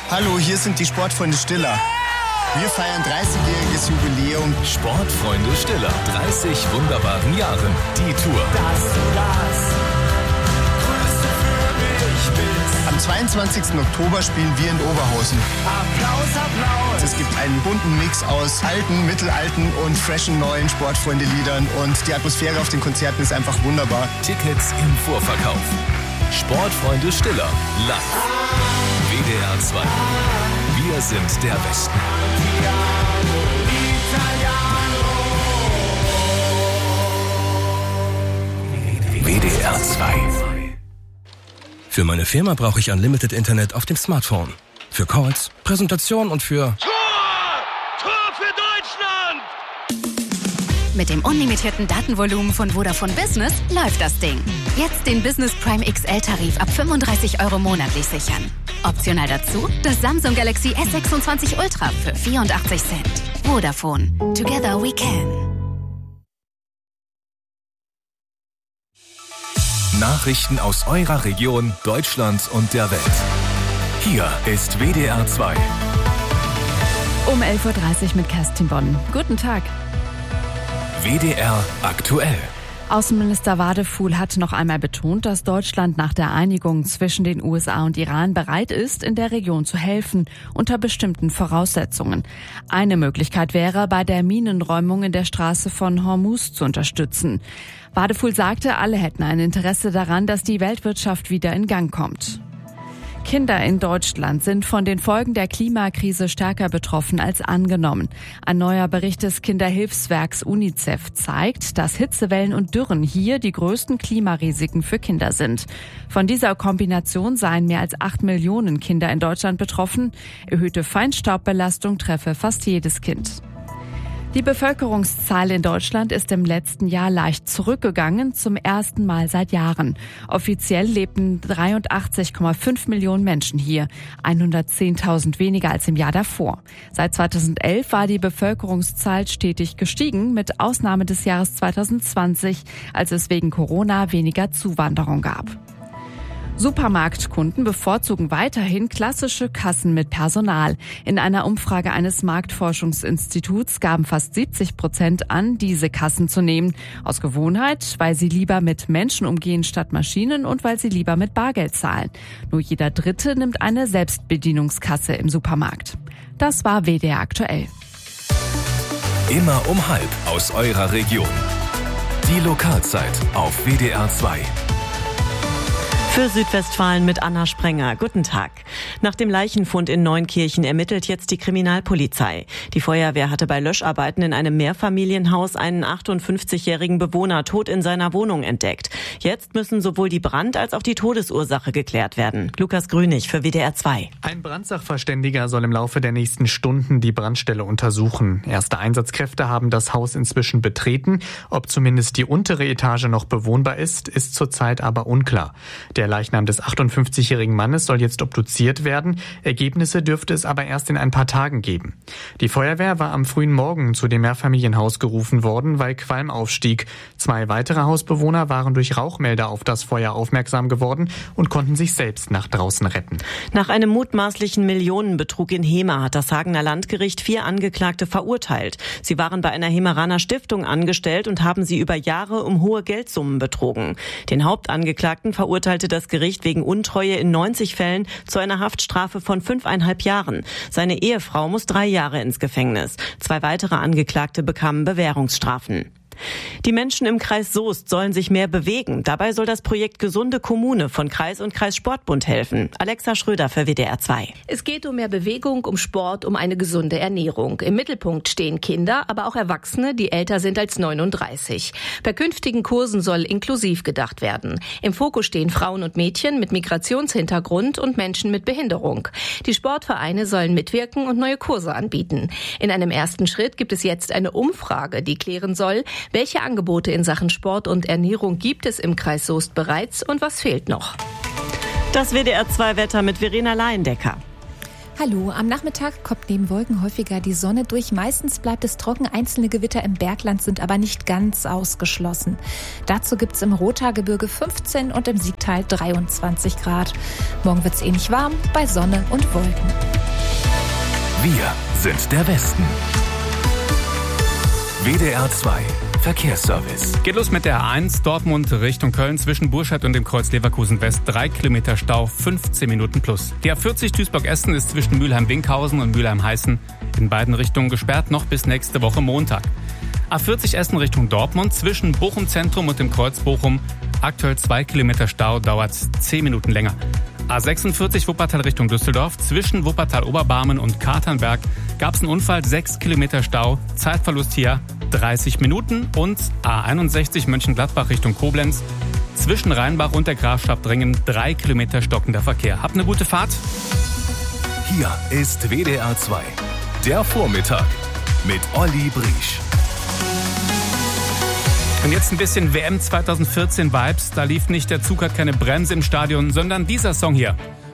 Hallo, hier sind die Sportfreunde Stiller. Wir feiern 30-jähriges Jubiläum. Sportfreunde Stiller, 30 wunderbaren Jahren. Die Tour. Dass du das Größte für mich bist. Am 22. Oktober spielen wir in Oberhausen. Applaus, Applaus. Es gibt einen bunten Mix aus alten, mittelalten und freshen neuen Sportfreunde-Liedern. Und die Atmosphäre auf den Konzerten ist einfach wunderbar. Tickets im Vorverkauf. Sportfreunde Stiller, live. WDR 2. Wir sind der Westen. WDR 2. Für meine Firma brauche ich Unlimited Internet auf dem Smartphone. Für Calls, Präsentation und für... Tor für Deutschland! Mit dem unlimitierten Datenvolumen von Vodafone Business läuft das Ding. Jetzt den Business Prime XL-Tarif ab 35 € monatlich sichern. Optional dazu das Samsung Galaxy S26 Ultra für 84 Cent. Vodafone. Together we can. Nachrichten aus eurer Region, Deutschland und der Welt. Hier ist WDR 2. Um 11.30 Uhr mit Kerstin Bonn. Guten Tag. WDR aktuell. Außenminister Wadefuhl hat noch einmal betont, dass Deutschland nach der Einigung zwischen den USA und Iran bereit ist, in der Region zu helfen, unter bestimmten Voraussetzungen. Eine Möglichkeit wäre, bei der Minenräumung in der Straße von Hormuz zu unterstützen. Wadefuhl sagte, alle hätten ein Interesse daran, dass die Weltwirtschaft wieder in Gang kommt. Kinder in Deutschland sind von den Folgen der Klimakrise stärker betroffen als angenommen. Ein neuer Bericht des Kinderhilfswerks UNICEF zeigt, dass Hitzewellen und Dürren hier die größten Klimarisiken für Kinder sind. Von dieser Kombination seien mehr als 8 Millionen Kinder in Deutschland betroffen. Erhöhte Feinstaubbelastung treffe fast jedes Kind. Die Bevölkerungszahl in Deutschland ist im letzten Jahr leicht zurückgegangen, zum ersten Mal seit Jahren. Offiziell lebten 83,5 Millionen Menschen hier, 110.000 weniger als im Jahr davor. Seit 2011 war die Bevölkerungszahl stetig gestiegen, mit Ausnahme des Jahres 2020, als es wegen Corona weniger Zuwanderung gab. Supermarktkunden bevorzugen weiterhin klassische Kassen mit Personal. In einer Umfrage eines Marktforschungsinstituts gaben fast 70% an, diese Kassen zu nehmen. Aus Gewohnheit, weil sie lieber mit Menschen umgehen statt Maschinen und weil sie lieber mit Bargeld zahlen. Nur jeder Dritte nimmt eine Selbstbedienungskasse im Supermarkt. Das war WDR aktuell. Immer um 12:30 aus eurer Region. Die Lokalzeit auf WDR 2. Für Südwestfalen mit Anna Sprenger. Guten Tag. Nach dem Leichenfund in Neunkirchen ermittelt jetzt die Kriminalpolizei. Die Feuerwehr hatte bei Löscharbeiten in einem Mehrfamilienhaus einen 58-jährigen Bewohner tot in seiner Wohnung entdeckt. Jetzt müssen sowohl die Brand- als auch die Todesursache geklärt werden. Lukas Grünig für WDR 2. Ein Brandsachverständiger soll im Laufe der nächsten Stunden die Brandstelle untersuchen. Erste Einsatzkräfte haben das Haus inzwischen betreten. Ob zumindest die untere Etage noch bewohnbar ist zurzeit aber unklar. Der Leichnam des 58-jährigen Mannes soll jetzt obduziert werden. Ergebnisse dürfte es aber erst in ein paar Tagen geben. Die Feuerwehr war am frühen Morgen zu dem Mehrfamilienhaus gerufen worden, weil Qualm aufstieg. 2 weitere Hausbewohner waren durch Rauchmelder auf das Feuer aufmerksam geworden und konnten sich selbst nach draußen retten. Nach einem mutmaßlichen Millionenbetrug in Hema hat das Hagener Landgericht 4 Angeklagte verurteilt. Sie waren bei einer Hemeraner Stiftung angestellt und haben sie über Jahre um hohe Geldsummen betrogen. Den Hauptangeklagten verurteilte das Gericht wegen Untreue in 90 Fällen zu einer Haftstrafe von 5,5 Jahren. Seine Ehefrau muss 3 Jahre ins Gefängnis. 2 weitere Angeklagte bekamen Bewährungsstrafen. Die Menschen im Kreis Soest sollen sich mehr bewegen. Dabei soll das Projekt Gesunde Kommune von Kreis und Kreissportbund helfen. Alexa Schröder für WDR 2. Es geht um mehr Bewegung, um Sport, um eine gesunde Ernährung. Im Mittelpunkt stehen Kinder, aber auch Erwachsene, die älter sind als 39. Bei künftigen Kursen soll inklusiv gedacht werden. Im Fokus stehen Frauen und Mädchen mit Migrationshintergrund und Menschen mit Behinderung. Die Sportvereine sollen mitwirken und neue Kurse anbieten. In einem ersten Schritt gibt es jetzt eine Umfrage, die klären soll, welche Angebote in Sachen Sport und Ernährung gibt es im Kreis Soest bereits und was fehlt noch? Das WDR 2 Wetter mit Verena Laiendecker. Hallo, am Nachmittag kommt neben Wolken häufiger die Sonne durch. Meistens bleibt es trocken, einzelne Gewitter im Bergland sind aber nicht ganz ausgeschlossen. Dazu gibt es im Rothaargebirge 15 und im Siegtal 23 Grad. Morgen wird es ähnlich warm bei Sonne und Wolken. Wir sind der Westen. WDR 2 Verkehrsservice. Geht los mit der A1 Dortmund Richtung Köln zwischen Burscheid und dem Kreuz Leverkusen West. 3 Kilometer Stau, 15 Minuten plus. Die A40 Duisburg-Essen ist zwischen Mülheim-Winkhausen und Mülheim-Heißen in beiden Richtungen gesperrt, noch bis nächste Woche Montag. A40 Essen Richtung Dortmund zwischen Bochum Zentrum und dem Kreuz Bochum. Aktuell 2 Kilometer Stau, dauert 10 Minuten länger. A46 Wuppertal Richtung Düsseldorf. Zwischen Wuppertal-Oberbarmen und Katernberg gab es einen Unfall, 6 Kilometer Stau. Zeitverlust hier 30 Minuten. Und A61 Mönchengladbach Richtung Koblenz. Zwischen Rheinbach und der Grafschaft-Dringen 3 Kilometer stockender Verkehr. Habt eine gute Fahrt. Hier ist WDR 2. Der Vormittag mit Olli Briesch. Und jetzt ein bisschen WM 2014 Vibes. Da lief nicht der Zug hat keine Bremse im Stadion, sondern dieser Song hier.